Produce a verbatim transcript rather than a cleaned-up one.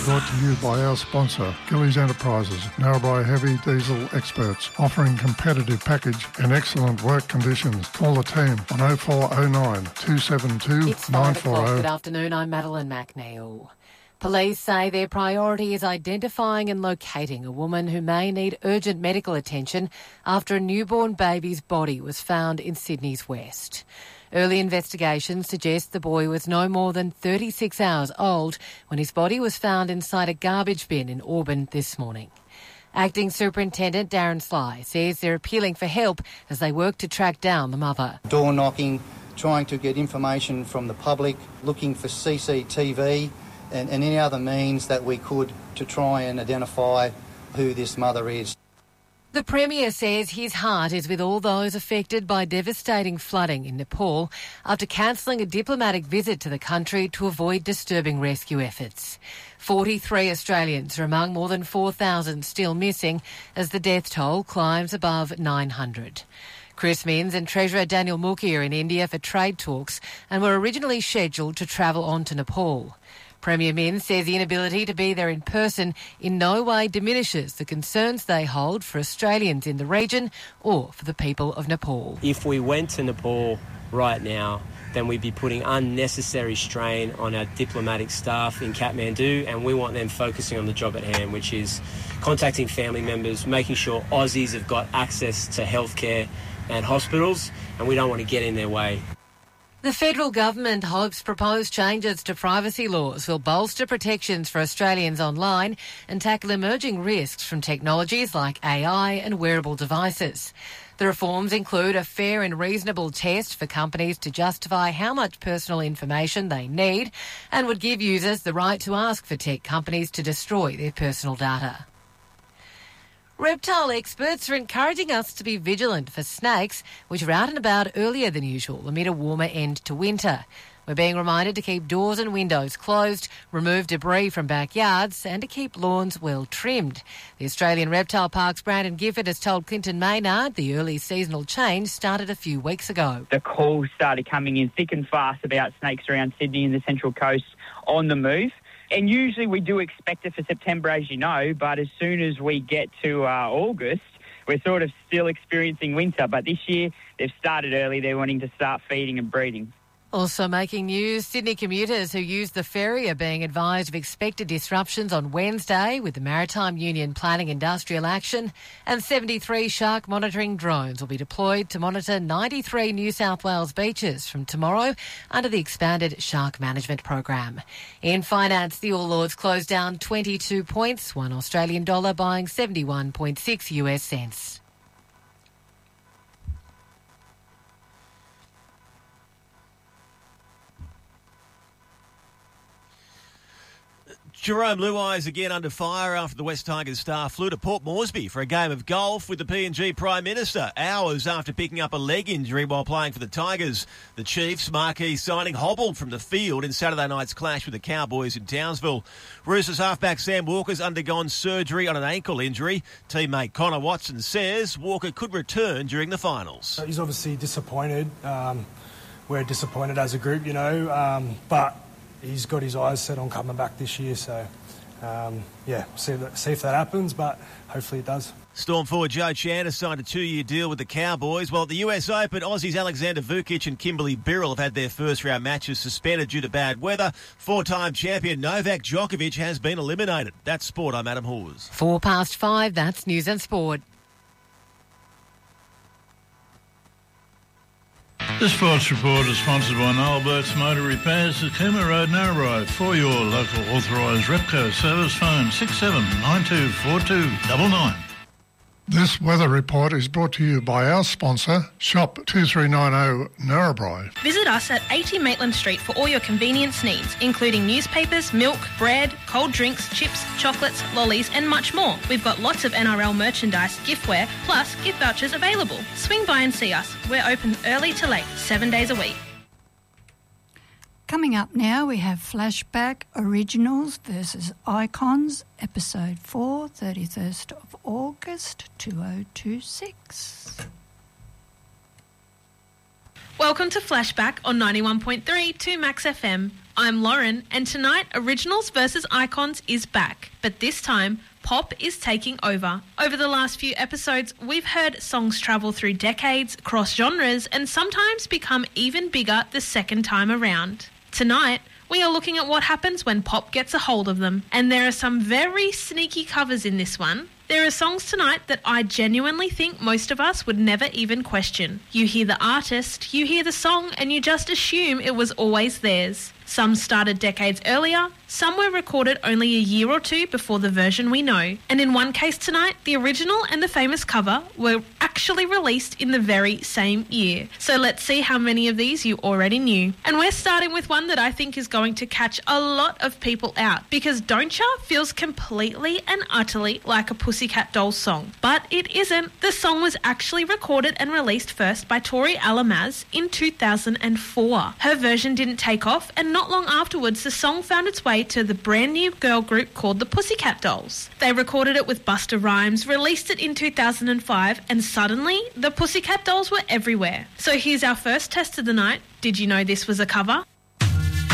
brought to you by our sponsor, Gillies Enterprises, Narrabri heavy diesel experts, offering competitive package and excellent work conditions. Call the team on oh four oh nine, two seven two, nine four oh. Good afternoon, I'm Madeline McNeil. Police say their priority is identifying and locating a woman who may need urgent medical attention after a newborn baby's body was found in Sydney's west. Early investigations suggest the boy was no more than thirty-six hours old when his body was found inside a garbage bin in Auburn this morning. Acting Superintendent Darren Sly says they're appealing for help as they work to track down the mother. Door knocking, trying to get information from the public, looking for C C T V and, and any other means that we could to try and identify who this mother is. The Premier says his heart is with all those affected by devastating flooding in Nepal after cancelling a diplomatic visit to the country to avoid disturbing rescue efforts. forty-three Australians are among more than four thousand still missing as the death toll climbs above nine hundred. Chris Minns and Treasurer Daniel Mookhey are in India for trade talks and were originally scheduled to travel on to Nepal. Premier Minns says the inability to be there in person in no way diminishes the concerns they hold for Australians in the region or for the people of Nepal. If we went to Nepal right now, then we'd be putting unnecessary strain on our diplomatic staff in Kathmandu, and we want them focusing on the job at hand, which is contacting family members, making sure Aussies have got access to healthcare and hospitals, and we don't want to get in their way. The federal government hopes proposed changes to privacy laws will bolster protections for Australians online and tackle emerging risks from technologies like A I and wearable devices. The reforms include a fair and reasonable test for companies to justify how much personal information they need and would give users the right to ask for tech companies to destroy their personal data. Reptile experts are encouraging us to be vigilant for snakes, which are out and about earlier than usual amid a warmer end to winter. We're being reminded to keep doors and windows closed, remove debris from backyards and to keep lawns well trimmed. The Australian Reptile Park's Brandon Gifford has told Clinton Maynard the early seasonal change started a few weeks ago. The calls started coming in thick and fast about snakes around Sydney and the Central Coast on the move. And usually we do expect it for September, as you know, but as soon as we get to uh, August, we're sort of still experiencing winter. But this year, they've started early. They're wanting to start feeding and breeding. Also making news, Sydney commuters who use the ferry are being advised of expected disruptions on Wednesday with the Maritime Union planning industrial action, and seventy-three shark monitoring drones will be deployed to monitor ninety-three New South Wales beaches from tomorrow under the expanded shark management program. In finance, the All Ords closed down twenty-two points, one Australian dollar buying seventy-one point six U S cents. Jerome Luai is again under fire after the West Tigers star flew to Port Moresby for a game of golf with the P and G Prime Minister, hours after picking up a leg injury while playing for the Tigers. The Chiefs' marquee signing hobbled from the field in Saturday night's clash with the Cowboys in Townsville. Roosters halfback Sam Walker's undergone surgery on an ankle injury. Teammate Connor Watson says Walker could return during the finals. He's obviously disappointed. Um, we're disappointed as a group, you know, um, but he's got his eyes set on coming back this year, so um, yeah, see if, that, see if that happens, but hopefully it does. Storm forward Joe Chan has signed a two-year deal with the Cowboys, while at the U S Open, Aussies Alexander Vukic and Kimberly Birrell have had their first-round matches suspended due to bad weather. Four-time champion Novak Djokovic has been eliminated. That's Sport. I'm Adam Hawes. Four past five, that's News and Sport. The Sports Report is sponsored by Noel Burt's Motor Repairs at Cooma Road, Narrabri. For your local authorised Repco service, phone six seven nine two four two nine nine. This weather report is brought to you by our sponsor, Shop two three nine zero Narrabri. Visit us at eighty Maitland Street for all your convenience needs, including newspapers, milk, bread, cold drinks, chips, chocolates, lollies and much more. We've got lots of N R L merchandise, giftware, plus gift vouchers available. Swing by and see us. We're open early to late, seven days a week. Coming up now, we have Flashback Originals versus Icons, Episode four, thirty-first of August two thousand twenty-six. Welcome to Flashback on ninety-one point three two Max F M. I'm Lauren, and tonight Originals versus Icons is back. But this time, pop is taking over. Over the last few episodes, we've heard songs travel through decades, cross genres, and sometimes become even bigger the second time around. Tonight, we are looking at what happens when pop gets a hold of them. And there are some very sneaky covers in this one. There are songs tonight that I genuinely think most of us would never even question. You hear the artist, you hear the song, and you just assume it was always theirs. Some started decades earlier, some were recorded only a year or two before the version we know. And in one case tonight, the original and the famous cover were actually released in the very same year. So let's see how many of these you already knew. And we're starting with one that I think is going to catch a lot of people out, because Don't Ya feels completely and utterly like a Pussycat Dolls song. But it isn't. The song was actually recorded and released first by Tori Alamaz in two thousand four. Her version didn't take off, and not long afterwards, the song found its way to the brand new girl group called the Pussycat Dolls. They recorded it with Busta Rhymes, released it in two thousand five, and suddenly the Pussycat Dolls were everywhere. So here's our first test of the night. Did you know this was a cover?